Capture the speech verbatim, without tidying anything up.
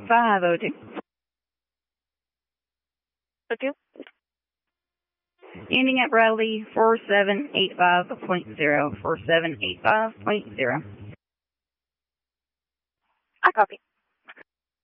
five oh two. Okay. Ending at Bradley four seven eight five point zero. four seven eight five point zero. I copy.